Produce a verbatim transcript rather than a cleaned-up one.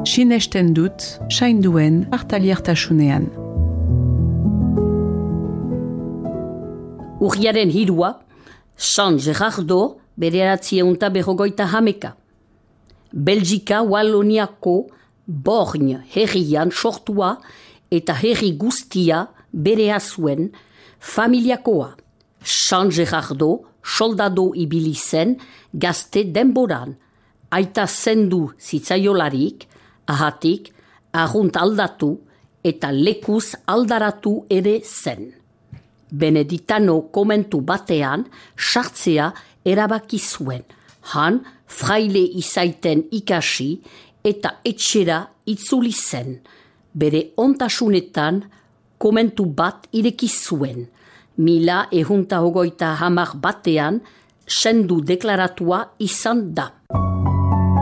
sinesten dut, sainduen hartaliertasunean. Urriaren hirua, San Gerardo bederatziehunta berrogoita hameka. Belgika Walloniako Borgne herrian sortua eta herri guztia berea zuen familiakoa. San Gerardo soldado ibili zen gazte denboran. Aita zendu zitzaiolarik, ahatik, arrunt aldatu eta lekuz aldaratu ere zen. Beneditano komentu batean sartzea erabaki zuen. Han fraile izaiten ikasi eta etxera itzuli zen. Bere ontasunetan komentu bat ireki zuen. Mila ehunta hogeita hamar batean sendu deklaratua izan da.